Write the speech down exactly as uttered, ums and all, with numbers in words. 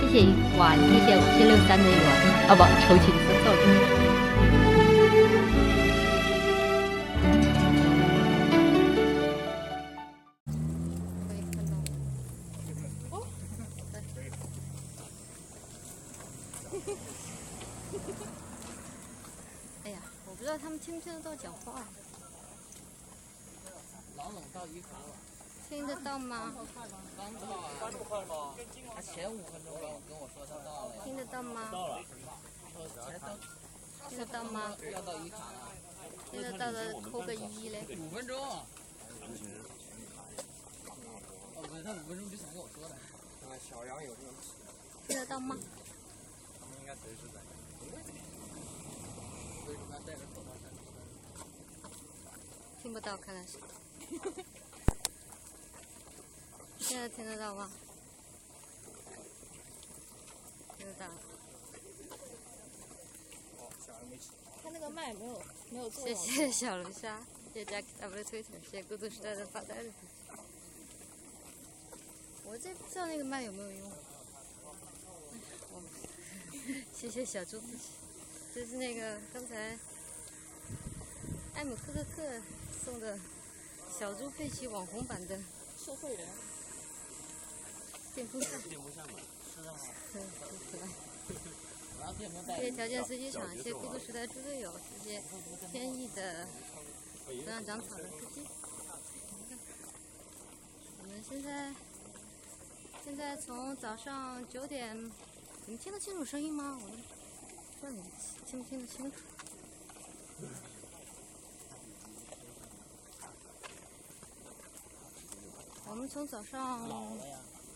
谢谢哇，谢谢五七六三的一碗，啊不，抽起你说错了。哎呀，我不知道他们听不听得到讲话。 老冷到一卡了。 听得到吗？ 刚到啊。这么快吗？他前五分钟跟我跟我说他到了。 听得到吗？ 到了。 才到。 听得到吗？ 要到一卡了。 听得到的扣个一嘞。 五分钟。哦，不是，他五分钟之前跟我说的。啊，小杨有这个。 听得到吗？ 他们应该随时在。 为什么要戴着口罩上？ 听不到，看来是。现在听得到吗？听得到。 哦，小杨没起。 他那个麦没有没有做。 谢谢小龙虾，谢谢 Jack W 推特，谢谢孤独时代的发呆日。我这不知道那个麦有没有用。我谢谢小猪自己，这是那个刚才艾姆克克克送的小猪佩奇网红版的受贿人。 电风扇。 电风扇嘛，是啊。 很可爱。 谢谢谢条件司机场，谢谢孤独时代猪队友，谢谢天意的不让长草的司机。我们现在现在从早上九点，你们听得清楚声音吗？我不知道你们听不听得清楚。我们从早上